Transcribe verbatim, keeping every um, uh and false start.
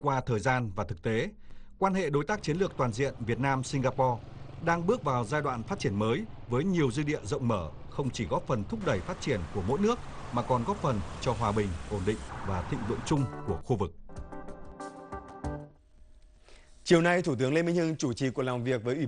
Qua thời gian và thực tế, quan hệ đối tác chiến lược toàn diện Việt Nam-Singapore đang bước vào giai đoạn phát triển mới với nhiều dư địa rộng mở, không chỉ góp phần thúc đẩy phát triển của mỗi nước mà còn góp phần cho hòa bình, ổn định và thịnh vượng chung của khu vực. Chiều nay, Thủ tướng Lê Minh Hưng chủ trì cuộc làm việc với Ủy